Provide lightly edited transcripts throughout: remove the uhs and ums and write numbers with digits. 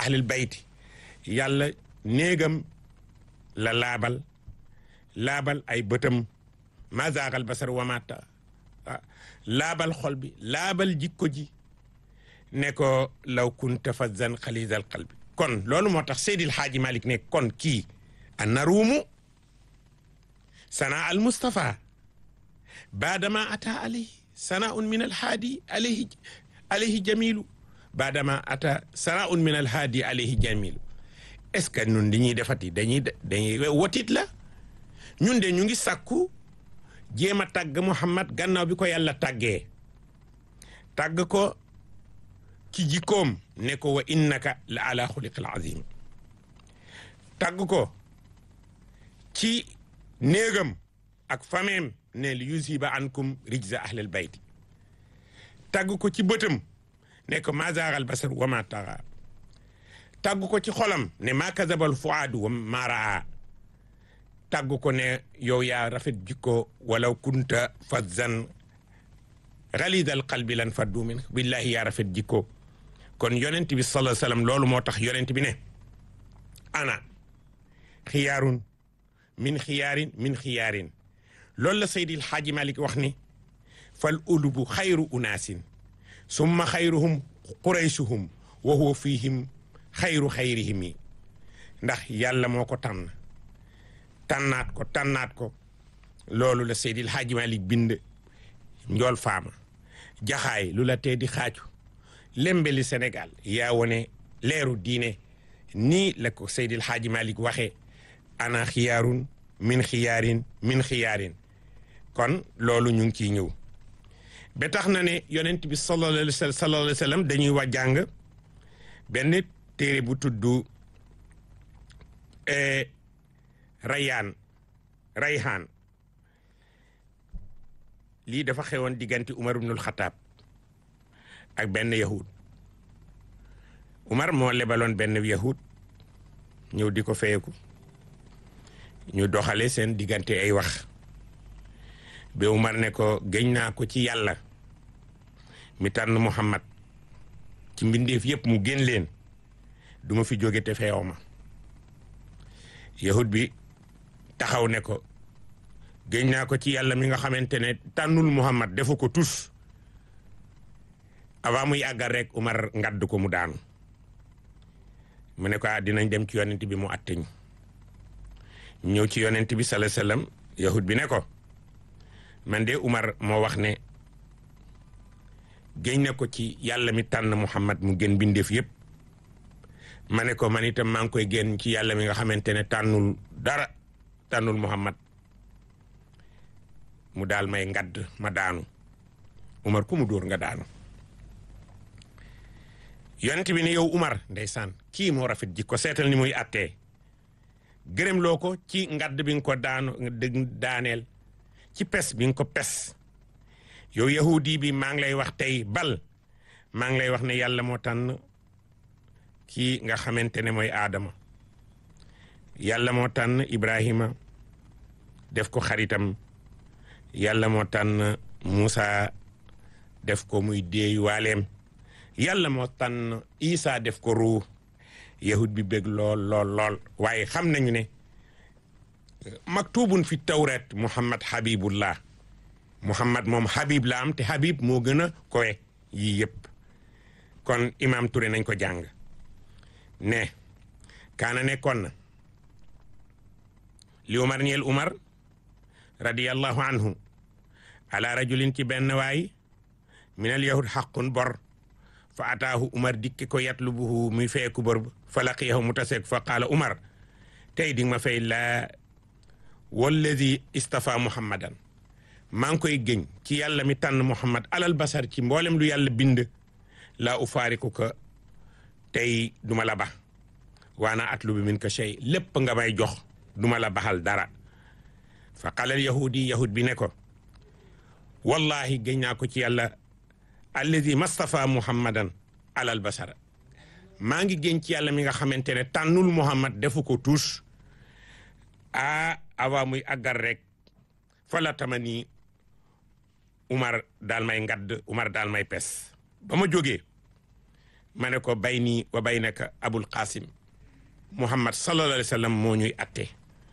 ahlil bayti yàlla néegam la laabal ay bëtam ma zaagal basar wamata laabal xol bi laabal jikko ji ne ko law kunta fazzan xalizal qalbi kon loolu moo tax Seydil Haaji Malik ne kon kii a naruumu sana al Mustafa baadama ata alayhi sanaun min alhaadi alayhi jamilu baadama ata sanaun min alhaadi alayhi jamilu est-ce que ñun di ñuy defati dañuy wotit la ñun de ñu ngi sàkku jéem a tàgg Muhammad gannaaw bi ko yàlla tàggee tàgg ko ci jikkoom ne ko wa innaka la ala xuliqil azim tàgg ko ci néegam ak fameem ne li yusiba ankum rijza ahlal bayti tàgg ko ci bëtam ne ko ma zaagal basar wa ma taxa tàgg ko ci xolam ne ma kazabal fuaadu wa ma raa tàgg ko ne yow yaa rafet jikko walaw kunta fazzan ghalidal qalbi lan faddu min billahi yaa rafet jikko kon yonent bi sallallahu alayhi wasallam loolu moo tax yonent bi ne ana xiyaarun min xiyaarin loolu la Seydil Haaji Malik wax ni fal ulubu xayru unaasin summa xayruhum quraysuhum wa huwa fihim xayru xayrihim yi ndax yàlla moo ko tànnaat ko loolu la Seydil Haaji Malik bind njool faama jaxaay lu la tee di xaaju lembeli Sénégal yaa wone leeru diine nii la ko Seydil Haaji Malik waxee ana xiyaarun min xiyaarin kon loolu ñu ngi ciy ñëw ba tax na ne yonent bi sallallahu alayhi wa sallam dañuy wax jàng benn téere bu tudd rayhaan lii dafa xewoon diggante Umar ibnul Xataab ak benn yahud Umar moo lebaloon benn yahud ñëw di ko feyeku ñu doxale seen diggante ay wax ba Umar ne ko gëñ naa ko ci yàlla mi tànn Muhammad ci mbindeef yépp mu génn leen duma fi jóge te feew ma yahud bi taxaw ne ko gëñ naa ko ci yàlla mi nga xamante ne tànnul Muhammad defu ko tus avant muy àggal rek Umar ngadd ko mu daanu mu ne ko dinañ dem ci yonent bi mu atteñ ñëw ci yonent bi sallallahu alayhi wasallam yahud bi ne ko man de Umar moo wax ne géñ na ko ci yàlla mi tànn Muhammad mu gën bindeef yépp ma ne ko man itam maa ngi koy génn ci yàlla mi nga xamante ne tànnul Muhammad mu daal may ngadd ma daanu Umar ku mu dóor nga daanu yonent bi ne yow Umar ndeysaan kii moo rafet jikko seetal ni muy attee gërëm loo ko ci ngadd bi nga ko daaneel ci pes bi nga ko pes yow yahudi bi maa ngi lay wax tey maa ngi lay wax ne yàlla moo tànn kii nga xamante ne mooy Aadama yàlla moo tànn Ibrahima def ko xaritam yàlla moo tànn Muusa def ko muy déey waaleem yàlla moo tànn Isa def ko ruu yahud bi bég lool waaye xam nañu ne maktubun fi tawrat Muhammad habibullah Muhammad moom habib la am te habib moo gën a kowe yii yëpp kon imam Touré nañ ko jàng ne kaana nekkoon na li Umar ñeel Umar radiyallahu anhu ala rajulin ci benn waay minal yahud xaqun bor fa ataahu Umar dikki ko yatlubuhu muy feeku bor fa laqiyahu mu taseeg fa qaala Umar tey di ma fay la walladi istafa Muhammadan maa ngi koy géñ ci yàlla mi tànn Muhammad alal basar ci mboolem lu yàlla bind laa ufaariku ko tey duma la ba waana atlubu min ka shay lépp nga may jox duma la baxal dara fa qalal yahud bi ne ko wallahi géñ naa ko ci yàlla alladi mastafa Muhammadan alal basara maa ngi géñ ci yàlla mi nga xamante ne tànnul Muhammad defu ko tuus avant muy àggal rek fa la tamani Umar daal may ngadd Umar daal may pes ba ma jógee ma ne ko bayni wa baynaka abul qasim muhammad sallallahu alayhi wa sallam moo ñuy atte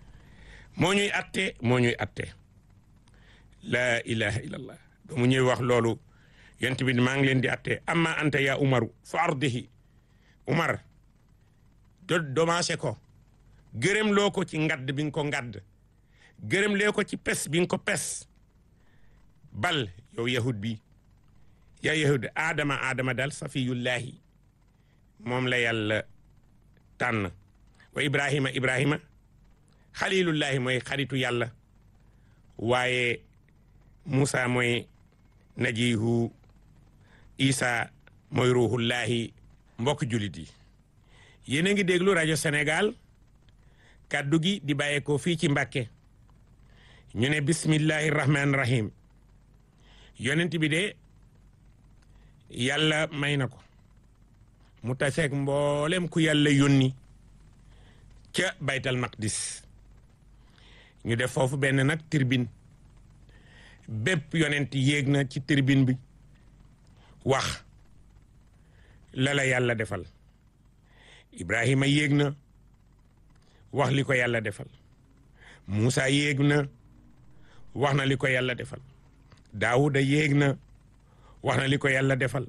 moo ñuy atte la ilaha illallah ba mu ñuy wax loolu yent bi maa ngi leen di atte amma anta ya umaru fa ardihi umar domaase ko gërëm loo ko ci ngadd bi nga ko ngadd gërëm lee ko ci pes bi nga ko pes bal yow yahud bi yaa yahud aadama daal safiyullahi moom la yàlla tànn wa ibrahima xalilullahi mooy xaritu yàlla waaye Musa mooy najihu Isa mooy ruhullahi mbokk julit yi yéen a ngi déglu rajo Sénégal kàddu gi di bàyyeekoo fii ci Mbàkke ñu ne bismillahi rahmaani rahim yonent bi de yàlla may na ko mu taseeg mboolem ku yàlla yónni ca baytal maqdis ñu def foofu benn nag tribune bépp yonent yéeg na ci tribune bi wax la yàlla defal Ibrahima yéeg na wax li ko yàlla defal Muusa yéeg na wax na li ko yàlla defal Daawuda yéeg na wax na li ko yàlla defal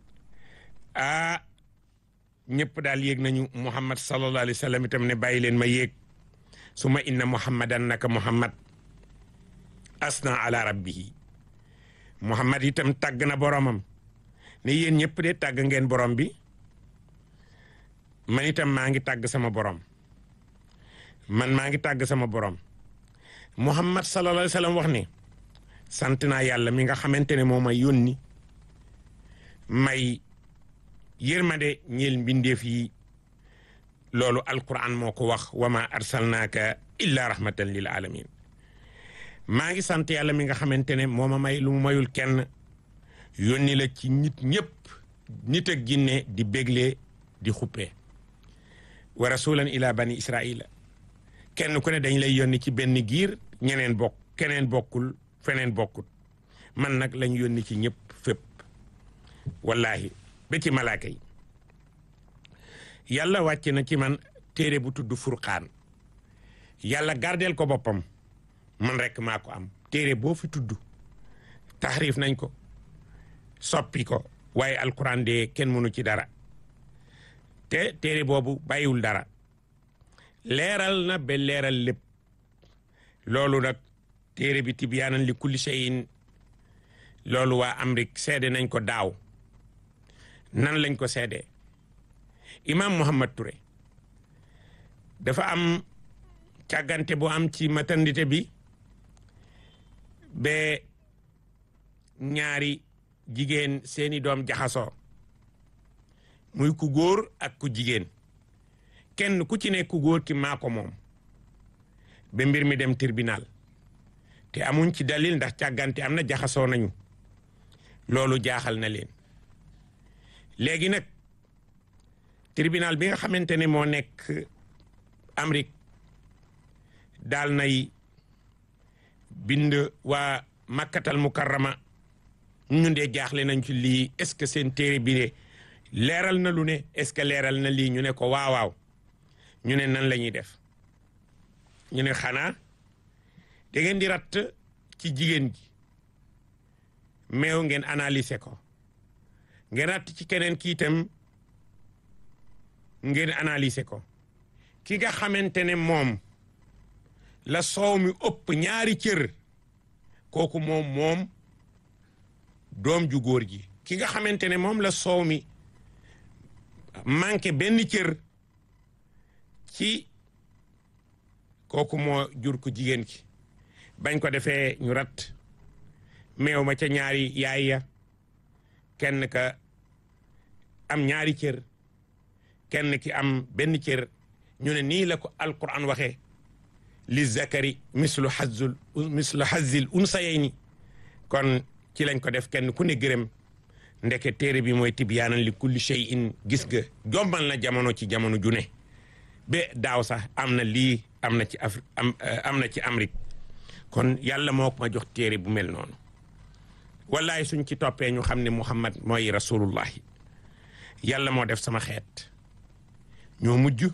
ñëpp daal yéeg nañu Muhammad sallallahu alayhi wa sallam itam ne bàyyi leen ma yéeg suma inna muhammadan naka Muhammad asna ala rabbihi Muhammad itam tàgg na boromam ne yéen ñëpp de tàgg ngeen borom bi man itam maa ngi tàgg sama borom maa ngi tàgg sama borom Muhammad sallallahu alayhi wa sallam wax ne sant naa yàlla mi nga xamante ne moo may yónni may yërmande ñeel mbindeef yi loolu alquran moo ko wax wa ma arsalnaaka illa rahmatan lil alamin maa ngi sant yàlla mi nga xamante ne moo ma may lu mu mayul kenn yónni la ci nit ñëpp nit ak jinne di bégle di xuppee wa rasulan ila bani israila kenn ku ne dañ lay yónni ci benn giir ñeneen bokk keneen bokkul feneen bokkut man nag lañ yónni ci ñëpp fépp wallahi ba ci malaaka yi yàlla wàcc na ci man téere bu tudd furqaan yàlla gardeel ko boppam man rek maa ko am téere boo fi tudd taxrif nañ ko soppi ko waaye alquran de kenn mënu ci dara te téere boobu bàyyiwul dara leeral na ba leeral lépp loolu nag téere bi tibyaanan li kulli shay'in loolu waa Amérique seede nañ ko daaw nan lañ ko seede imam Muhammad Touré dafa am càggante bu am ci maternité bi ba ñaari jigéen seeni doom jaxasoo muy ku góor ak ku jigéen kenn ku ci ne ku góor ki maa ko moom ba mbir mi dem tribunal te amuñ ci dalil ndax càggante am na jaxasoo nañu loolu jaaxal na leen léegi nag tribunal bi nga xamante ne moo nekk Amérique daal nay bind waa Makkatal Mukarrama ñun de jaaxle nañ ci lii est-ce que seen téere bi de leeral na lu ne est-ce que leeral na lii ñu ne ko waawaaw ñu ne nan la ñuy def ñu ne xanaa da ngeen di ratt ci jigéen ji meew ngeen analyser ko ngeen ratt ci keneen kii itam ngeen analyser ko ki nga xamante ne moom la soow mi ëpp ñaari cër kooku moom doom ju góor ji ki nga xamante ne moom la soow mi manqué benn cër ci kooku moo jur ko jigéen ki bañ ko defee ñu rat meew ma ca ñaari yaay ya kenn ka am ñaari cër kenn ki am benn cër ñu ne nii la ko alquran waxee li zakari mislu hazzil unsayayni kon ci lañ ko def kenn ku ne gërëm ndeke téere bi mooy tibyaanan li kulli shay'in gis nga jombal na jamono ci jamono ju ne ba daaw sax am na lii am na ci am na ci Amérique kon yàlla moo ko ma jox téere bu mel noonu wallahi suñ ci toppee ñu xam ne Muhammad mooy rasulullahi yàlla moo def sama xeet ñoo mujj